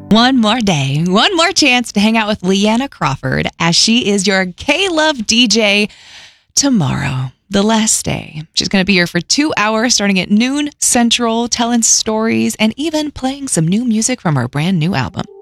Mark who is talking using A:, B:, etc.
A: One more day, one more chance to hang out with Leanna Crawford as she is your K-Love DJ tomorrow, the last day. She's going to be here for 2 hours starting at noon Central, telling stories and even playing some new music from her brand new album.